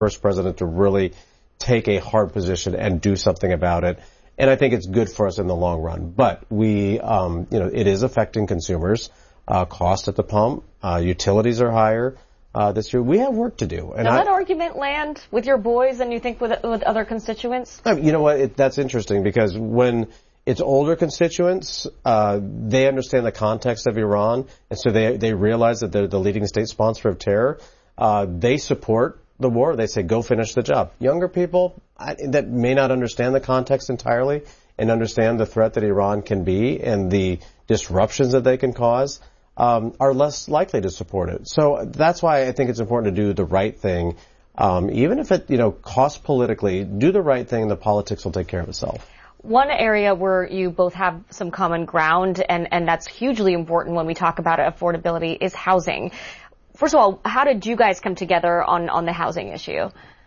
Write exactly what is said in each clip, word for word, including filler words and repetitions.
first president to really take a hard position and do something about it. And I think it's good for us in the long run. But we, um, you know, it is affecting consumers. Uh, cost at the pump, uh, utilities are higher. Uh, this year, we have work to do. And Does I, that argument land with your boys and you think with with other constituents? I mean, you know what? It, that's interesting because when it's older constituents, uh, they understand the context of Iran, and so they they realize that they're the leading state sponsor of terror. Uh, they support the war. They say, go finish the job. Younger people I, that may not understand the context entirely and understand the threat that Iran can be and the disruptions that they can cause, um, are less likely to support it. So that's why I think it's important to do the right thing. Um, even if it, you know, costs politically, do the right thing and the politics will take care of itself. One area where you both have some common ground, and, and that's hugely important when we talk about affordability, is housing. First of all, how did you guys come together on, on the housing issue?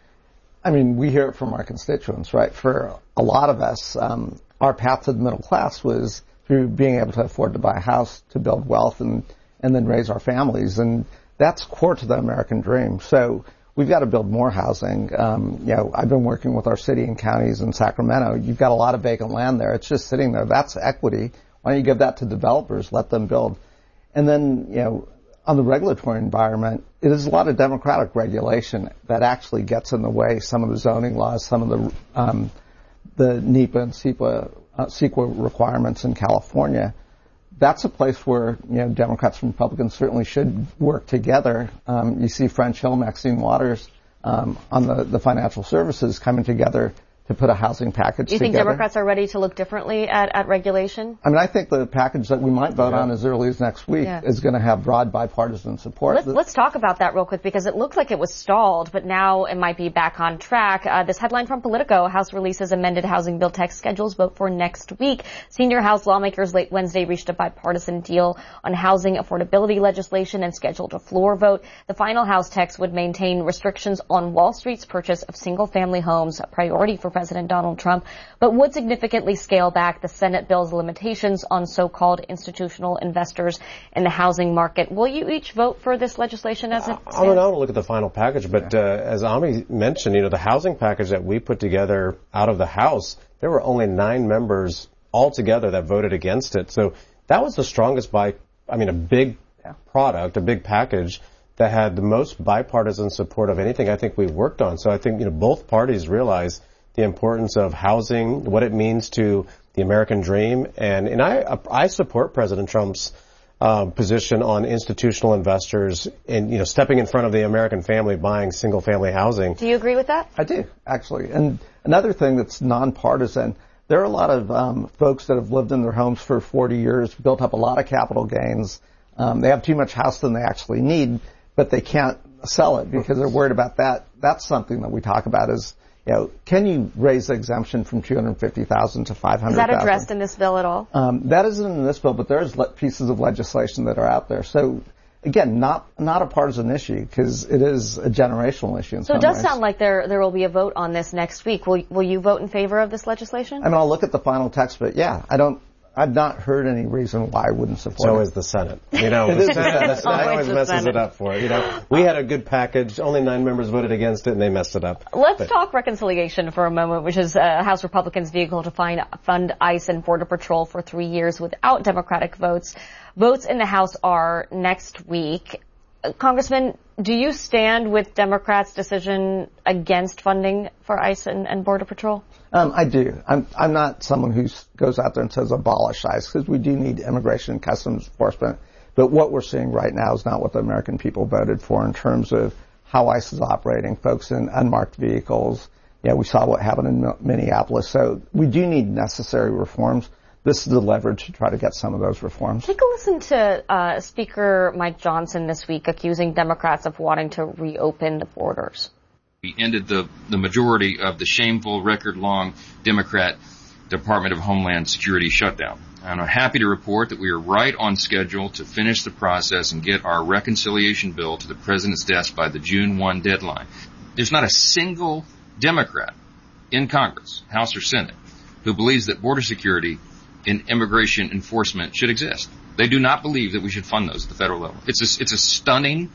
I mean, we hear it from our constituents, right? For a lot of us, um, our path to the middle class was through being able to afford to buy a house, to build wealth, and, and then raise our families. And that's core to the American dream. So we've got to build more housing. Um, you know, I've been working with our city and counties in Sacramento. You've got a lot of vacant land there. It's just sitting there. That's equity. Why don't you give that to developers? Let them build. And then, you know, on the regulatory environment, it is a lot of democratic regulation that actually gets in the way. Some of the zoning laws, some of the um, the NEPA and SEPA, uh, CEQA requirements in California. That's a place where, you know, Democrats and Republicans certainly should work together. Um, you see French Hill, Maxine Waters um, on the, the financial services coming together to put a housing package together. Do you think Democrats are ready to look differently at, at regulation? I mean, I think the package that we might vote yeah. on as early as next week yeah. is going to have broad bipartisan support. Let's, let's talk about that real quick because it looked like it was stalled, but now it might be back on track. Uh, this headline from Politico, House releases amended housing bill text schedules, vote for next week. Senior House lawmakers late Wednesday reached a bipartisan deal on housing affordability legislation and scheduled a floor vote. The final House text would maintain restrictions on Wall Street's purchase of single-family homes, a priority for President Donald Trump, but would significantly scale back the Senate bill's limitations on so-called institutional investors in the housing market. Will you each vote for this legislation as it stands? I don't know to look at the final package, but uh, as Ami mentioned, you know, the housing package that we put together out of the House, there were only nine members altogether that voted against it. So that was the strongest by, I mean, a big product, a big package that had the most bipartisan support of anything I think we've worked on. So I think, you know, both parties realize the importance of housing, what it means to the American dream. And, and I, I support President Trump's um, position on institutional investors and, you know, stepping in front of the American family buying single family housing. Do you agree with that? I do, actually. And another thing that's nonpartisan, there are a lot of um, folks that have lived in their homes for forty years, built up a lot of capital gains. Um, they have too much house than they actually need, but they can't sell it because they're worried about that. That's something that we talk about is, you know, can you raise the exemption from two hundred fifty thousand dollars to five hundred thousand dollars? Is that addressed in this bill at all? Um, that isn't in this bill, but there's le- pieces of legislation that are out there. So, again, not not a partisan issue because it is a generational issue in so some it does ways. sound like there there will be a vote on this next week. Will will you vote in favor of this legislation? I mean, I'll look at the final text, but yeah, I don't. I've not heard any reason why I wouldn't support so it. So is the Senate. You know, the Senate, the Senate always messes Senate. it up for it. You know, we had a good package. Only nine members voted against it, and they messed it up. Let's but. talk reconciliation for a moment, which is uh, House Republicans' vehicle to find, fund ICE and Border Patrol for three years without Democratic votes. Votes in the House are next week. Uh, Congressman, do you stand with Democrats' decision against funding for ICE and, and Border Patrol? Um, I do. I'm, I'm not someone who goes out there and says abolish ICE because we do need immigration and customs enforcement. But what we're seeing right now is not what the American people voted for in terms of how ICE is operating, folks in unmarked vehicles. Yeah, we saw what happened in Minneapolis. So we do need necessary reforms. This is the leverage to try to get some of those reforms. Take a listen to uh, Speaker Mike Johnson this week accusing Democrats of wanting to reopen the borders. We ended the, the majority of the shameful, record-long Democrat Department of Homeland Security shutdown. And I'm happy to report that we are right on schedule to finish the process and get our reconciliation bill to the President's desk by the June first deadline. There's not a single Democrat in Congress, House or Senate, who believes that border security and immigration enforcement should exist. They do not believe that we should fund those at the federal level. It's a, it's a stunning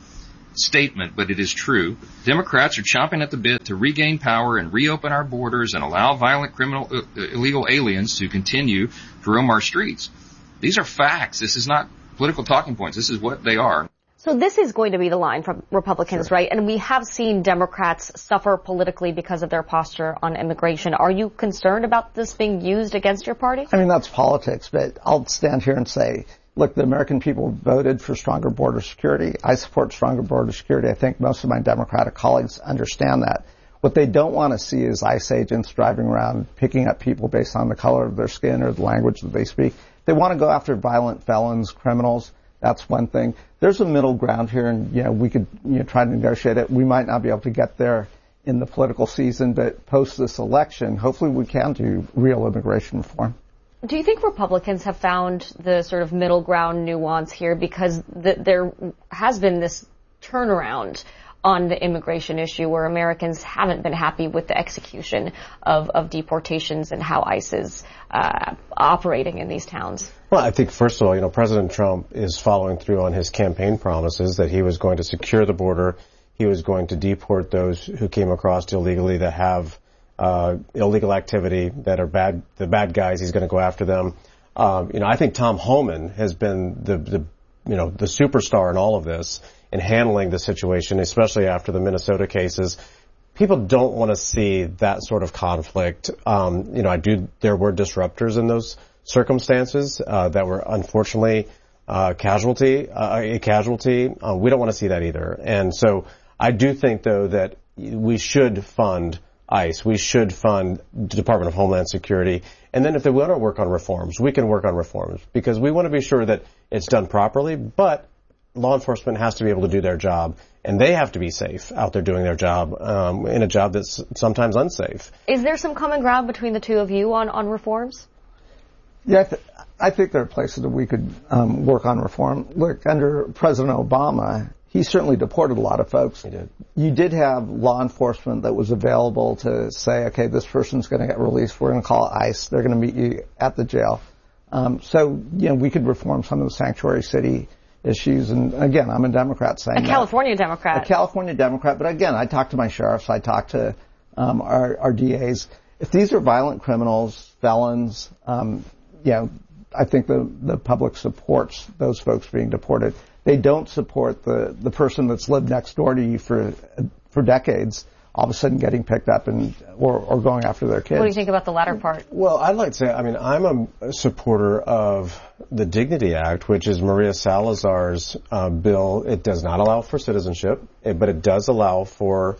statement, but it is true. Democrats are chomping at the bit to regain power and reopen our borders and allow violent criminal, uh, illegal aliens to continue to roam our streets. These are facts. This is not political talking points. This is what they are. So this is going to be the line from Republicans, sure. right? And we have seen Democrats suffer politically because of their posture on immigration. Are you concerned about this being used against your party? I mean, that's politics, but I'll stand here and say, look, the American people voted for stronger border security. I support stronger border security. I think most of my Democratic colleagues understand that. What they don't want to see is ICE agents driving around picking up people based on the color of their skin or the language that they speak. They want to go after violent felons, criminals. That's one thing. There's a middle ground here, and you know we could you know try to negotiate it. We might not be able to get there in the political season, but post this election, hopefully we can do real immigration reform. Do you think Republicans have found the sort of middle ground nuance here? Because the, there has been this turnaround on the immigration issue where Americans haven't been happy with the execution of, of deportations and how ICE is uh, operating in these towns. Well, I think, first of all, you know, President Trump is following through on his campaign promises that he was going to secure the border. He was going to deport those who came across illegally that have uh, illegal activity, that are bad, the bad guys. He's going to go after them. Um, you know, I think Tom Homan has been the, the, you know, the superstar in all of this in handling the situation, especially after the Minnesota cases. People don't want to see that sort of conflict. Um, you know, I do, there were disruptors in those circumstances, uh, that were unfortunately, uh, casualty, uh, a casualty. Uh, we don't want to see that either. And so I do think, though, that we should fund ICE. We should fund the Department of Homeland Security. And then if they want to work on reforms, we can work on reforms because we want to be sure that it's done properly, but law enforcement has to be able to do their job, and they have to be safe out there doing their job, um, in a job that's sometimes unsafe. Is there some common ground between the two of you on, on reforms? Yeah, I, th- I think there are places that we could um, work on reform. Look, under President Obama, he certainly deported a lot of folks. He did. You did have law enforcement that was available to say, okay, this person's going to get released. We're going to call ICE. They're going to meet you at the jail. Um, so, you know, we could reform some of the sanctuary city issues. And again, I'm a Democrat saying A California that. Democrat. A California Democrat. But again, I talk to my sheriffs. I talk to um, our, our D As. If these are violent criminals, felons, um, you know, I think the, the public supports those folks being deported. They don't support the, the person that's lived next door to you for for decades, all of a sudden getting picked up and or, or going after their kids. What do you think about the latter part? Well, I'd like to say, I mean, I'm a supporter of the Dignity Act, which is Maria Salazar's uh, bill. It does not allow for citizenship, but it does allow for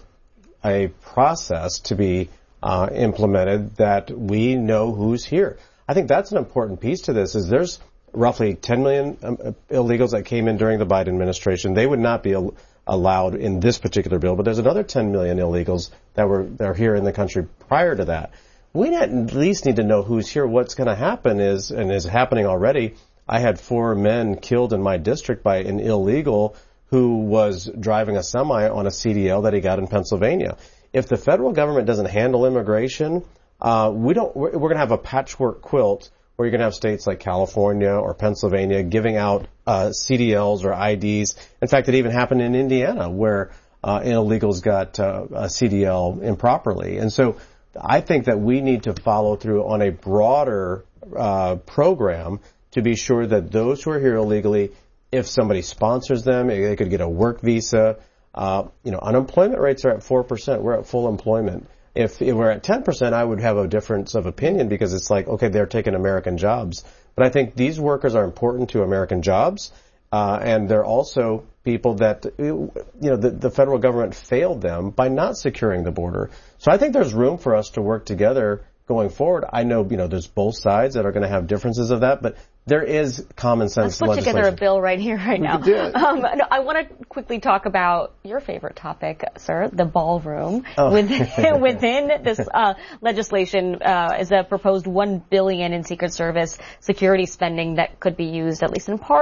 a process to be uh, implemented that we know who's here. I think that's an important piece to this. Is there's roughly ten million um, illegals that came in during the Biden administration. They would not be al- allowed in this particular bill, but there's another ten million illegals that were that are here in the country prior to that. We at least need to know who's here. What's going to happen is, and is happening already, I had four men killed in my district by an illegal who was driving a semi on a C D L that he got in Pennsylvania. If the federal government doesn't handle immigration, uh, we don't, we're, we're going to have a patchwork quilt where you're going to have states like California or Pennsylvania giving out uh, C D Ls or I Ds. In fact, it even happened in Indiana where uh, illegals got uh, a C D L improperly. And so I think that we need to follow through on a broader uh, program to be sure that those who are here illegally, if somebody sponsors them, they could get a work visa. Uh, you know, unemployment rates are at four percent. We're at full employment. If, if we're at ten percent, I would have a difference of opinion because it's like, okay, they're taking American jobs. But I think these workers are important to American jobs, uh, and they're also people that, you know, the, the federal government failed them by not securing the border. So I think there's room for us to work together going forward. I know, you know, there's both sides that are going to have differences of that, but there is common sense legislation. Let's put together a bill right here, right we now. Could do it. Um, no, I want to quickly talk about your favorite topic, sir, the ballroom. Oh. Within, within this uh, legislation uh, is a proposed one billion dollars in Secret Service security spending that could be used, at least in part,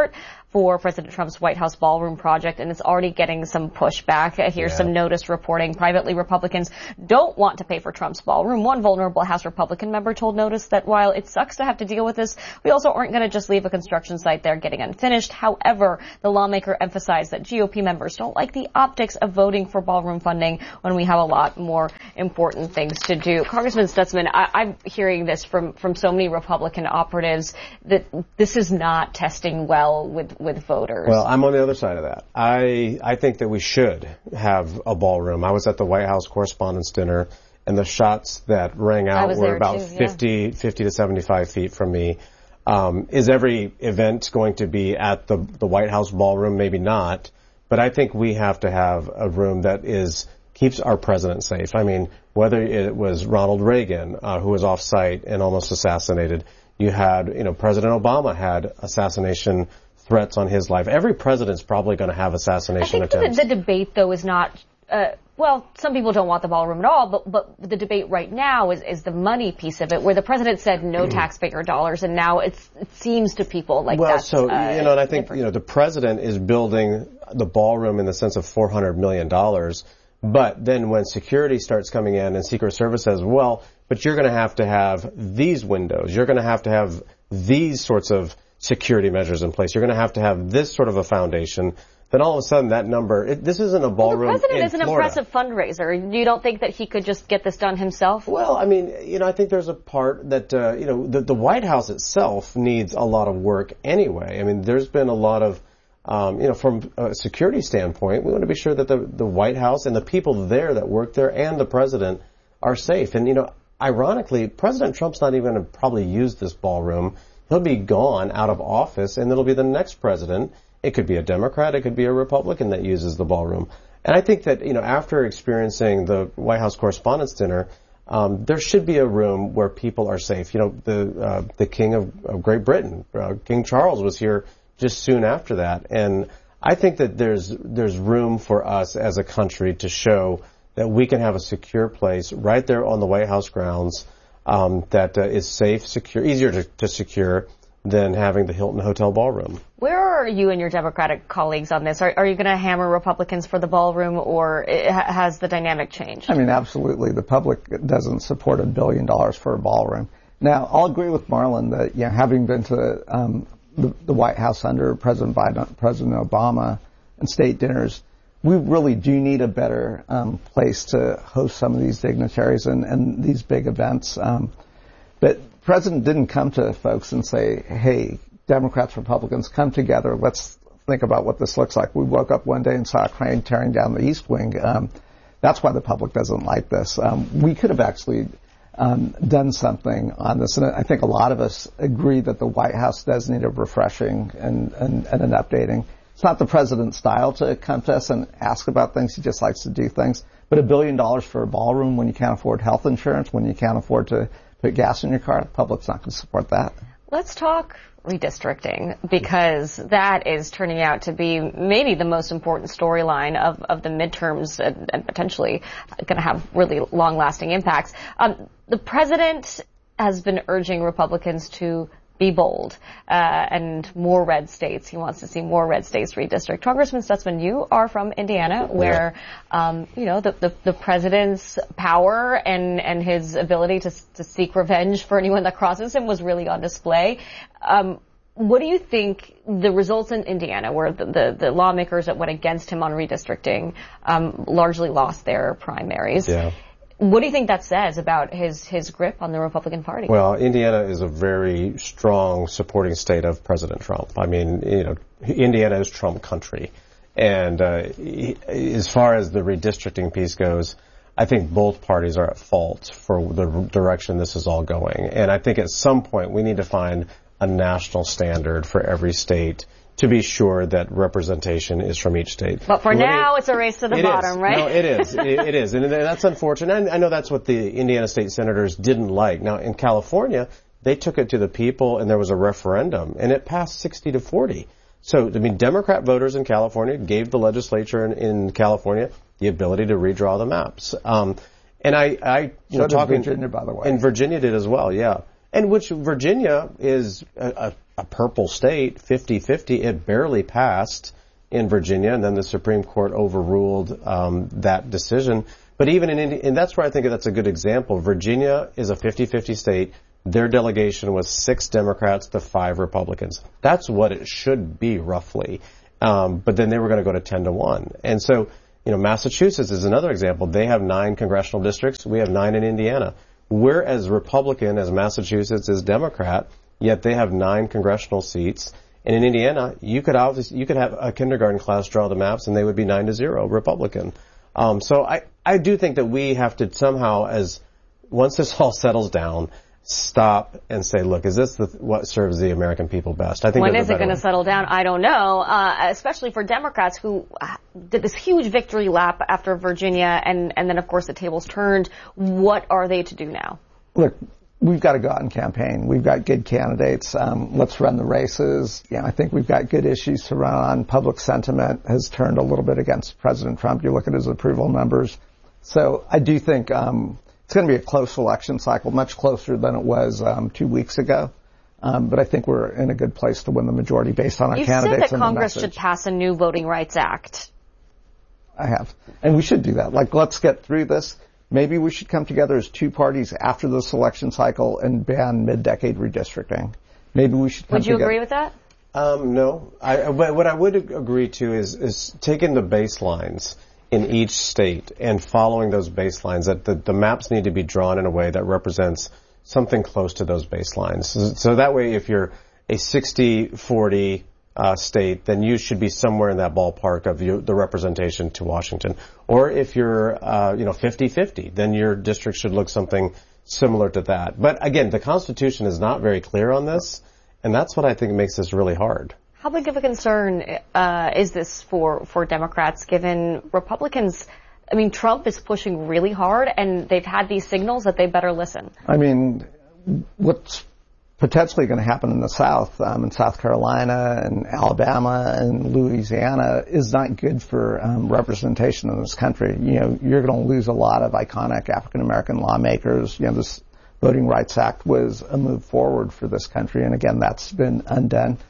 for President Trump's White House ballroom project, and it's already getting some pushback. Here's yeah. some Notice reporting. Privately, Republicans don't want to pay for Trump's ballroom. One vulnerable House Republican member told Notice that while it sucks to have to deal with this, we also aren't going to just leave a construction site there getting unfinished. However, the lawmaker emphasized that G O P members don't like the optics of voting for ballroom funding when we have a lot more important things to do. Congressman Stutzman, I, I'm hearing this from, from so many Republican operatives that this is not testing well with, with voters. Well, I'm on the other side of that. I, I think that we should have a ballroom. I was at the White House Correspondents' Dinner, and the shots that rang out were about too, yeah. fifty, fifty to seventy-five feet from me. Um, is every event going to be at the, the White House ballroom? Maybe not. But I think we have to have a room that is keeps our president safe. I mean, whether it was Ronald Reagan, uh, who was off site and almost assassinated, you had, you know, President Obama had assassination threats on his life. Every president's probably going to have assassination I think attempts. The, the debate, though, is not, uh, well, some people don't want the ballroom at all, but, but the debate right now is, is the money piece of it, where the president said no taxpayer dollars, and now it's, it seems to people like well, that's, so, uh, you know, and I think, different. you know, the president is building the ballroom in the sense of four hundred million dollars. But then when security starts coming in and Secret Service says, well, but you're going to have to have these windows. You're going to have to have these sorts of security measures in place. You're going to have to have this sort of a foundation. Then all of a sudden that number, it, this isn't a ballroom well, the president in is an Florida. impressive fundraiser. You don't think that he could just get this done himself? Well, I mean, you know, I think there's a part that, uh, you know, the, the White House itself needs a lot of work anyway. I mean, there's been a lot of Um, you know, from a security standpoint, we want to be sure that the, the White House and the people there that work there and the president are safe. And, you know, ironically, President Trump's not even going to probably use this ballroom. He'll be gone out of office, and it'll be the next president. It could be a Democrat. It could be a Republican that uses the ballroom. And I think that, you know, after experiencing the White House Correspondents' Dinner, um, there should be a room where people are safe. You know, the uh, the King of, of Great Britain, uh, King Charles, was here just soon after that. And I think that there's there's room for us as a country to show that we can have a secure place right there on the White House grounds um, that uh, is safe, secure, easier to, to secure than having the Hilton Hotel ballroom. Where are you and your Democratic colleagues on this? Are, are you going to hammer Republicans for the ballroom, or it, has the dynamic changed? I mean, absolutely. The public doesn't support a billion dollars for a ballroom. Now, I'll agree with Marlon that, you know, having been to um, the, the White House under President Biden, President Obama, and state dinners, we really do need a better um, place to host some of these dignitaries and, and these big events. Um, but the President didn't come to folks and say, hey, Democrats, Republicans, come together. Let's think about what this looks like. We woke up one day and saw a crane tearing down the East Wing. Um, that's why the public doesn't like this. Um, we could have actually um, done something on this. And I think a lot of us agree that the White House does need a refreshing and, and, and an updating. It's not the president's style to come to us and ask about things. He just likes to do things. But a billion dollars for a ballroom when you can't afford health insurance, when you can't afford to put gas in your car, the public's not going to support that. Let's talk redistricting, because that is turning out to be maybe the most important storyline of, of the midterms and, and potentially going to have really long-lasting impacts. Um, the president has been urging Republicans to be bold, uh, and more red states. He wants to see more red states redistrict. Congressman Stutzman, you are from Indiana, where, um, you know, the, the, the president's power and, and his ability to, to seek revenge for anyone that crosses him was really on display. Um, what do you think the results in Indiana, where the, the, the lawmakers that went against him on redistricting, um, largely lost their primaries? Yeah. What do you think that says about his, his grip on the Republican Party? Well, Indiana is a very strong supporting state of President Trump. I mean, you know, Indiana is Trump country. And uh, he, as far as the redistricting piece goes, I think both parties are at fault for the direction this is all going. And I think at some point we need to find a national standard for every state to be sure that representation is from each state. But for now, it's a race to the bottom, is. right? No, it is. it, it is. And that's unfortunate. And I know that's what the Indiana state senators didn't like. Now, in California, they took it to the people and there was a referendum and it passed sixty to forty. So, I mean, Democrat voters in California gave the legislature in, in California the ability to redraw the maps. Um, and I, I, you so know, did talking Virginia, by the way. And Virginia did as well, yeah. And which Virginia is a, a, a purple state, fifty-fifty. It barely passed in Virginia, and then the Supreme Court overruled um, that decision. But even in Indi- and that's where I think that's a good example. Virginia is a fifty-fifty state. Their delegation was six Democrats to five Republicans. That's what it should be, roughly. Um, but then they were going to go to ten to one. And so, you know, Massachusetts is another example. They have nine congressional districts. We have nine in Indiana. We're as Republican as Massachusetts is Democrat, yet they have nine congressional seats. And in Indiana, you could obviously, you could have a kindergarten class draw the maps and they would be nine to zero Republican. Um, so I, I do think that we have to somehow, as once this all settles down, stop and say, look, is this the, what serves the American people best? I think when is it going to settle down? I don't know, uh, especially for Democrats who did this huge victory lap after Virginia, and, and then, of course, the tables turned. What are they to do now? Look, we've got to go out and campaign. We've got good candidates. Um, let's run the races. Yeah, I think we've got good issues to run on. Public sentiment has turned a little bit against President Trump. You look at his approval numbers. So I do think um, it's going to be a close election cycle, much closer than it was um, two weeks ago. Um, but I think we're in a good place to win the majority based on our You've candidates. You've said that Congress should pass a new Voting Rights Act. I have. And we should do that. Like, let's get through this. Maybe we should come together as two parties after this election cycle and ban mid-decade redistricting. Maybe we should come Would you together. agree with that? Um, no. I, what I would agree to is, is taking the baselines in each state and following those baselines, that the, the maps need to be drawn in a way that represents something close to those baselines. So, so that way, if you're a sixty forty uh, state, then you should be somewhere in that ballpark of you, the representation to Washington. Or if you're, uh, you know, fifty fifty, then your district should look something similar to that. But again, the Constitution is not very clear on this, and that's what I think makes this really hard. How big of a concern uh, is this for, for Democrats, given Republicans? I mean, Trump is pushing really hard, and they've had these signals that they better listen. I mean, what's potentially going to happen in the South, um, in South Carolina and Alabama and Louisiana, is not good for um, representation in this country. You know, you're going to lose a lot of iconic African-American lawmakers. You know, this Voting Rights Act was a move forward for this country, and again, that's been undone.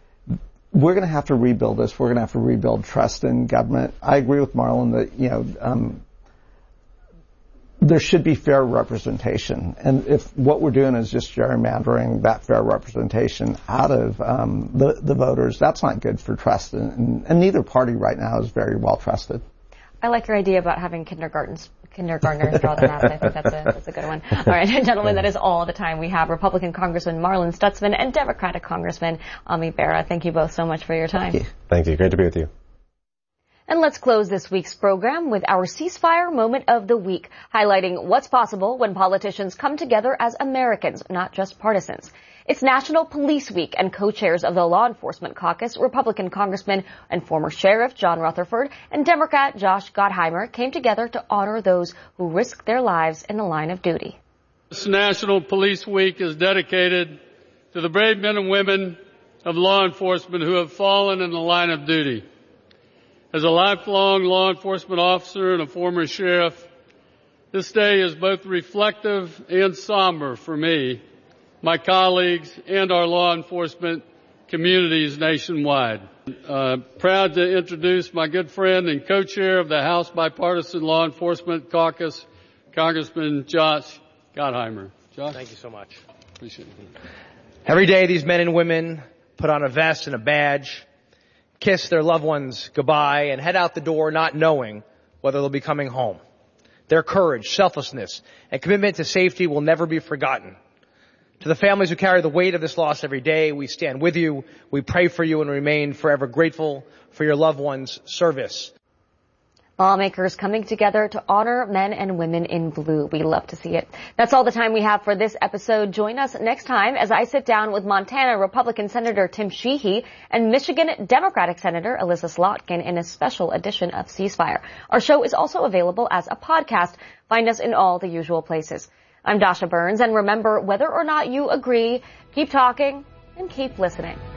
We're going to have to rebuild this. We're going to have to rebuild trust in government. I agree with Marlon that, you know, um, there should be fair representation. And if what we're doing is just gerrymandering that fair representation out of um, the, the voters, that's not good for trust. And, and neither party right now is very well trusted. I like your idea about having kindergartens, kindergartners draw the maps. I think that's a, that's a good one. All right, gentlemen, that is all the time we have. Republican Congressman Marlon Stutzman and Democratic Congressman Ami Bera. Thank you both so much for your time. Thank you. Thank you. Great to be with you. And let's close this week's program with our ceasefire moment of the week, highlighting what's possible when politicians come together as Americans, not just partisans. It's National Police Week, and co-chairs of the Law Enforcement Caucus, Republican Congressman and former Sheriff John Rutherford and Democrat Josh Gottheimer, came together to honor those who risk their lives in the line of duty. This National Police Week is dedicated to the brave men and women of law enforcement who have fallen in the line of duty. As a lifelong law enforcement officer and a former sheriff, this day is both reflective and somber for me, my colleagues, and our law enforcement communities nationwide. Uh, proud to introduce my good friend and co-chair of the House Bipartisan Law Enforcement Caucus, Congressman Josh Gottheimer. Josh? Thank you so much. Appreciate it. Every day these men and women put on a vest and a badge, kiss their loved ones goodbye, and head out the door not knowing whether they'll be coming home. Their courage, selflessness, and commitment to safety will never be forgotten. To the families who carry the weight of this loss every day, we stand with you, we pray for you, and remain forever grateful for your loved ones' service. Lawmakers coming together to honor men and women in blue. We love to see it. That's all the time we have for this episode. Join us next time as I sit down with Montana Republican Senator Tim Sheehy and Michigan Democratic Senator Elissa Slotkin in a special edition of Ceasefire. Our show is also available as a podcast. Find us in all the usual places. I'm Dasha Burns, and remember, whether or not you agree, keep talking and keep listening.